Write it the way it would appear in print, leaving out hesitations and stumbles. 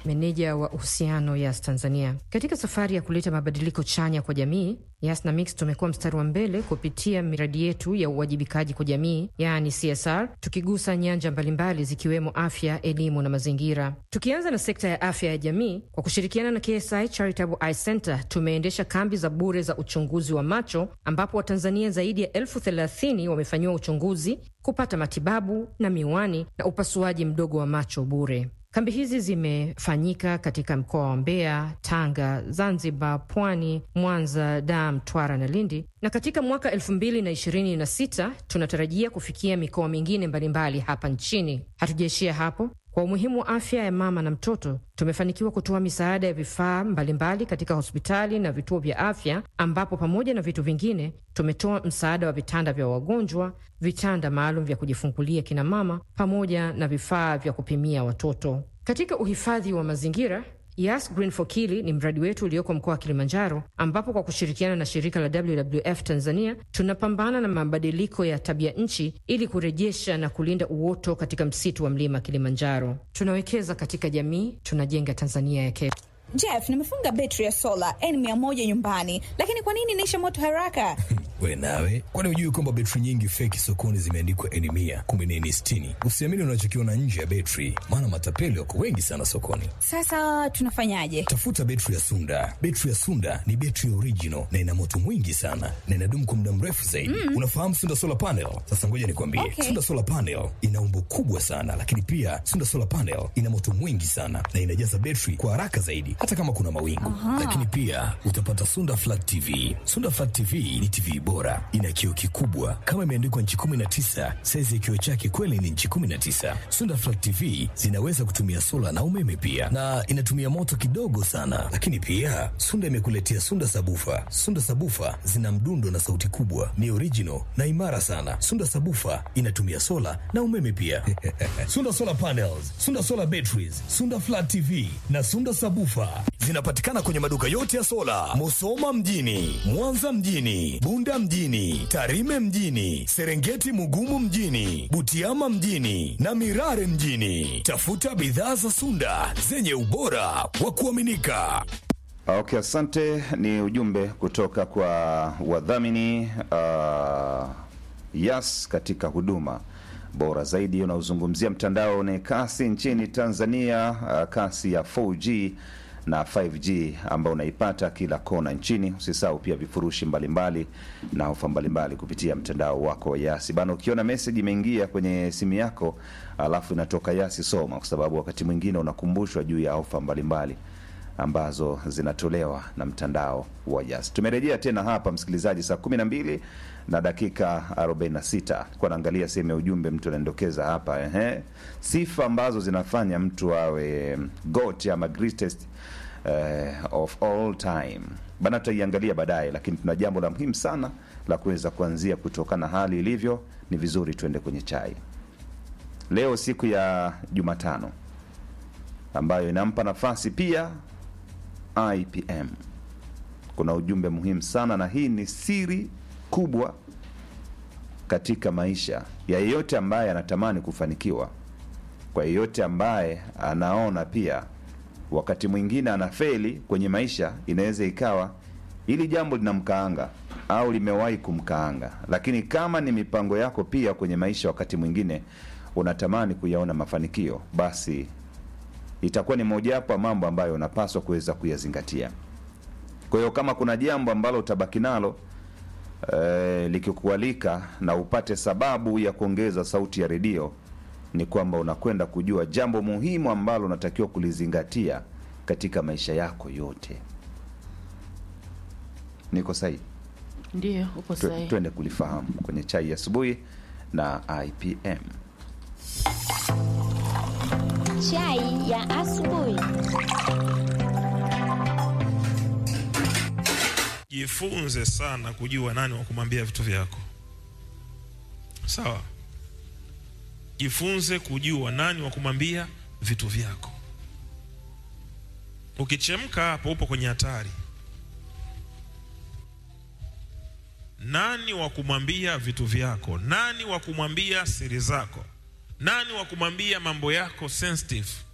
meneja wa uhusiano Yas Tanzania. Katika safari ya kuleta mabadiliko chanya kwa jamii, Yas na Mix tumekuwa mstari wa mbele kupitia miradi yetu ya uwajibikaji kwa jamii, yani CSR, tukigusa nyanja mbalimbali zikiwemo afya, elimu na mazingira. Tukianza na sekta ya afya ya jamii, kwa kushirikiana na KSI Charitable Eye Center tumeendesha kambi za bure za uchunguzi wa macho, ambapo Watanzania zaidi ya 30,000 wamefanyiwa uchunguzi, kupata matibabu na miwani na upasuaji mdogo wa macho bure. Kambi hizi zimefanyika katika mkoa wa Mbeya, Tanga, Zanzibar, Pwani, Mwanza, Dar, Mtwara na Lindi, na katika mwaka 2026 tunatarajia kufikia mikoa mingine mbalimbali hapa nchini. Hatujaishia hapo. Kwa umuhimu wa afya ya mama na mtoto, tumefanikiwa kutoa misaada ya vifaa mbalimbali katika hospitali na vituo vya afya, ambapo pamoja na vitu vingine tumetoa msaada wa vitanda vya wagonjwa, vitanda maalum vya kujifungulia kina mama, pamoja na vifaa vya kupimia watoto. Katika uhifadhi wa mazingira, Yas Green for Kili ni mradi wetu ulioko mkoa wa Kilimanjaro, ambapo kwa kushirikiana na shirika la WWF Tanzania tunapambana na mabadiliko ya tabia nchi ili kurejesha na kulinda uoto katika msitu wa mlima Kilimanjaro. Tunawekeza katika jamii, tunajenga Tanzania ya kesho. Jeff, nimefunga betri ya sola N100 nyumbani, lakini kwa nini inaisha moto haraka? We nawe, kwani hujui kwamba betri nyingi feki sokoni zimeandikwa N100, kumbe ni N60? Usiamini unachokiona nje ya betri, maana matapeli wako wengi sana sokoni. Sasa tunafanyaje? Tafuta betri ya Sunda. Betri ya Sunda ni betri original na ina moto mwingi sana na inadumu kwa muda mrefu zaidi. Unafahamu Sunda Solar Panel? Sasa ngoja nikwambie. Okay. Sunda Solar Panel ina umbo kubwa sana, lakini pia Sunda Solar Panel ina moto mwingi sana na inajaza betri kwa haraka zaidi hata kama kuna mawingu. Lakini pia utapata Sunda Flat TV. Sunda Flat TV ni TV bora, ina kioo kikubwa kama imeandikwa nchi 19, saizi ya kioo chake kweli ni nchi 19. Sunda Flat TV zinaweza kutumia sola na umeme pia, na inatumia moto kidogo sana. Lakini pia Sunda imekuletea Sunda Sabufa. Sunda Sabufa zina mdundo na sauti kubwa, ni original na imara sana. Sunda Sabufa inatumia sola na umeme pia. Sunda Solar Panels, Sunda Solar Batteries, Sunda Flat TV na Sunda Sabufa zinapatikana kwenye maduka yote ya sola, Musoma mjini, Mwanza mjini, Bunda mjini, Tarime mjini, Serengeti Mugumu mjini, Butiama mjini na Mirare mjini. Tafuta bidhaa za Sunda zenye ubora wa kuaminika. Okay, asante. Ni ujumbe kutoka kwa wadhamini Yas katika huduma bora zaidi. Unaozungumzia mtandao ni kasi nchini Tanzania, kasi ya 4G na 5G ambao unaipata kila kona nchini. Usisahau pia vifurushi mbalimbali na ofa mbalimbali kupitia mtandao wako wa Yas. Bana, ukiona message imeingia kwenye simu yako alafu inatoka Yas, soma, kwa sababu wakati mwingine unakumbushwa juu ya ofa mbalimbali ambazo zinatolewa na mtandao wa Yas. Tumerejea tena hapa msikilizaji, saa 12 na dakika 46. Kwa naangalia sehemu ya ujumbe mtu anaendokeza hapa, sifa ambazo zinafanya mtu awe GOAT ama greatest of all time. Bana, tutaiangalia baadaye, lakini tuna jambo la muhimu sana la kuweza kuanzia kutokana hali ilivyo. Ni vizuri tuende kwenye chai. Leo siku ya Jumatano ambayo inampa nafasi pia IPM. Kuna ujumbe muhimu sana, na hii ni siri kubwa katika maisha ya yeyote ambaye anatamani kufanikiwa. Kwa yeyote ambaye anaona pia wakati mwingine anafeli kwenye maisha, inaweza ikawa ili jambo linamkaanga au limewahi kumkaanga. Lakini kama ni mipango yako pia kwenye maisha, wakati mwingine unatamani kuyaona mafanikio, basi itakuwa ni mojawapo mambo ambayo unapaswa kuweza kuyazingatia. Kwa hiyo kama kuna jambo ambalo utabaki nalo likikualika na upate sababu ya kuongeza sauti ya redio, ni kwamba unakwenda kujua jambo muhimu ambalo unatakiwa kulizingatia katika maisha yako yote. Niko sahihi? Ndio, uko sahihi. Twende kulifahamu kwenye chai ya asubuhi na IPM. Chai ya asubuhi. Jifunze sana kujua nani wa kumwambia vitu vyako. Sawa? Jifunze kujua nani wa kumwambia vitu vyako. Ukichemka hapo upo kwenye hatari. Nani wa kumwambia vitu vyako? Nani wa kumwambia siri zako? Nani wa kumwambia mambo yako sensitive?